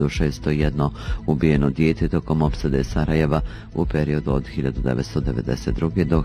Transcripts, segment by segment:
601 ubijeno dijete tokom opsade Sarajeva u periodu od 1992. do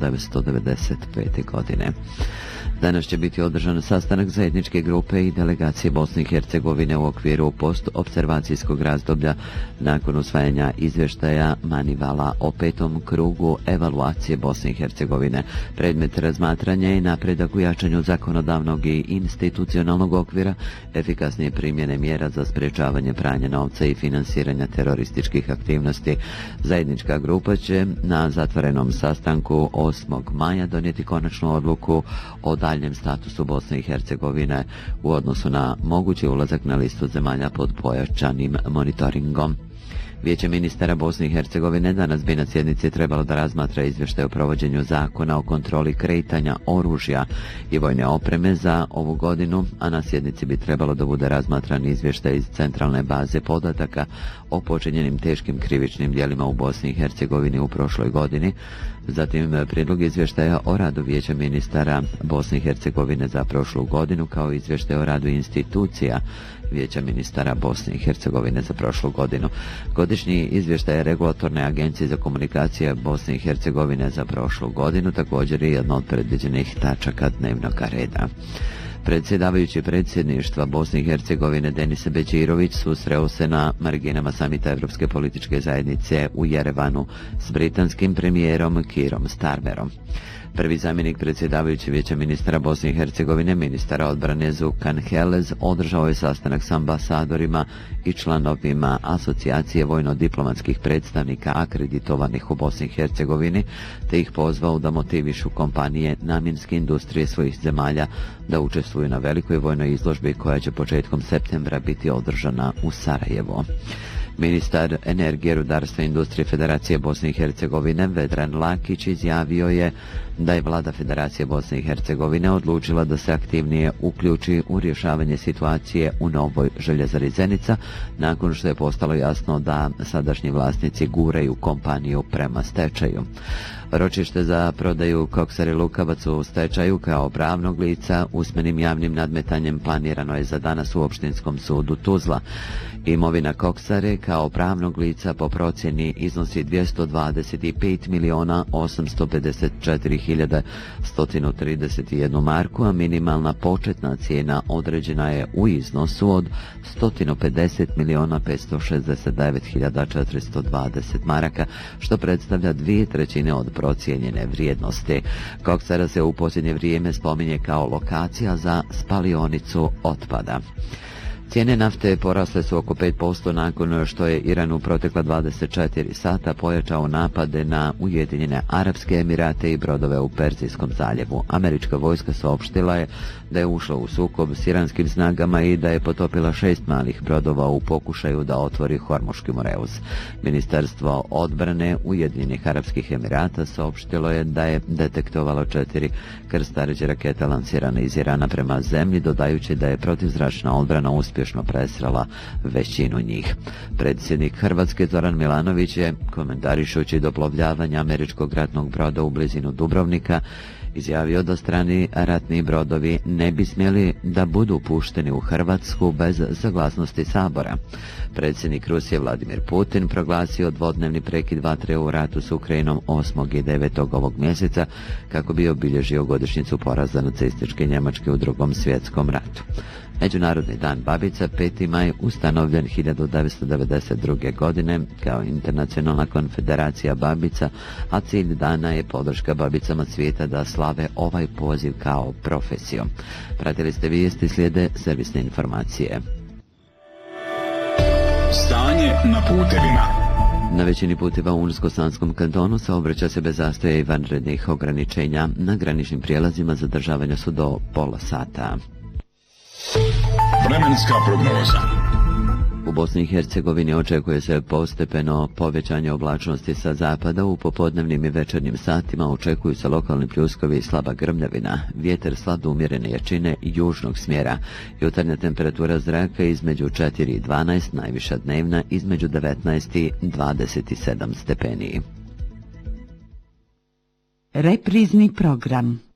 1995. godine. Danas će biti održan sastanak zajedničke grupe i delegacije Bosne i Hercegovine u okviru post-observacijskog razdoblja nakon usvajanja izvještaja Manivala o 5. krugu evaluacije Bosne i Hercegovine. Predmet razmatranja je napredak u jačanju zakonodavnog i institucionalnog okvira, efikasnije primjene mjera za sprečavanje pranja novca i finansiranja terorističkih aktivnosti. Zajednička grupa će na zatvorenom sastanku 8. maja donijeti konačnu odluku o daljnjem statusu Bosne i Hercegovine u odnosu na mogući ulazak na listu zemalja pod pojačanim monitoringom. Vijeće ministara Bosne i Hercegovine danas bi na sjednici trebalo da razmatra izvještaj o provođenju zakona o kontroli kretanja oružja i vojne opreme za ovu godinu, a na sjednici bi trebalo da bude razmatran izvještaj iz centralne baze podataka o počinjenim teškim krivičnim djelima u Bosni i Hercegovini u prošloj godini. Zatim prijedlog izvještaja o radu Vijeća ministara Bosne i Hercegovine za prošlu godinu, kao izvještaj o radu institucija Vijeća ministara Bosne i Hercegovine za prošlu godinu. Godišnji izvještaj Regulatorne agencije za komunikacije Bosne i Hercegovine za prošlu godinu također je jedna od predviđenih tačaka dnevnog reda. Predsjedavajući predsjedništva Bosne i Hercegovine Denis Bećirović susreo se na marginama samita Evropske političke zajednice u Jerevanu s britanskim premijerom Kierom Starmerom. Prvi zamjenik predsjedavajući Vijeća ministara Bosne i Hercegovine, ministara odbrane Zukan Helez, održao je sastanak s ambasadorima i članovima asocijacije vojno-diplomatskih predstavnika akreditovanih u Bosni i Hercegovini, te ih pozvao da motivišu kompanije namjenske industrije svojih zemalja da učestvuju na velikoj vojnoj izložbi koja će početkom septembra biti održana u Sarajevu. Ministar energije, rudarstva i industrije Federacije Bosne i Hercegovine Vedran Lakić izjavio je da je vlada Federacije Bosne i Hercegovine odlučila da se aktivnije uključi u rješavanje situacije u novoj željezari Zenica nakon što je postalo jasno da sadašnji vlasnici guraju kompaniju prema stečaju. Ročište za prodaju Koksare Lukavac u stečaju kao pravnog lica usmenim javnim nadmetanjem planirano je za danas u Opštinskom sudu Tuzla. Imovina Koksare kao pravnog lica po procjeni iznosi 225.854.131 marku, a minimalna početna cijena određena je u iznosu od 150.569.420 maraka, što predstavlja 2/3 od procijenjene vrijednosti. Koksara se u posljednje vrijeme spominje kao lokacija za spalionicu otpada. Cijene nafte porasle su oko 5% nakon što je Iran u protekla 24 sata pojačao napade na Ujedinjene Arapske Emirate i brodove u Perzijskom zaljevu. Američka vojska saopštila je da je ušla u sukob s iranskim snagama i da je potopila 6 malih brodova u pokušaju da otvori Hormuški moreus. Ministarstvo odbrane Ujedinjenih Arapskih Emirata saopštilo je da je detektovalo 4 krstareće raketa lansirane iz Irana prema zemlji, dodajući da je protivzračna odbrana uspješno presrela većinu njih. Predsjednik Hrvatske Zoran Milanović je, komentarišući doplovljavanje američkog ratnog broda u blizinu Dubrovnika, izjavio da strani ratni brodovi ne bi smjeli da budu pušteni u Hrvatsku bez saglasnosti Sabora. Predsjednik Rusije Vladimir Putin proglasio dvodnevni prekid vatre u ratu s Ukrajinom 8. i 9. ovog mjeseca kako bi obilježio godišnjicu poraza nacističke Njemačke u Drugom svjetskom ratu. Međunarodni dan babica 5. maj ustanovljen 1992. godine kao internacionalna konfederacija babica, a cilj dana je podrška babicama svijeta da slave ovaj poziv kao profesiju. Pratili ste vijesti, slijede servisne informacije. Stanje na putevima. Na većini puteva u Unsko-Sanskom kantonu saobraća se bez zastoja i vanrednih ograničenja. Na graničnim prijelazima zadržavanja su do pola sata. Vremenska prognoza. U Bosni i Hercegovini očekuje se postepeno povećanje oblačnosti sa zapada. U popodnevnim i večernjim satima očekuju se lokalni pljuskovi i slaba grmljavina. Vjetar slab do umjerene jačine južnog smjera. Jutarnja temperatura zraka između 4 i 12, najviša dnevna između 19 i 27 stepeni. Reprizni program.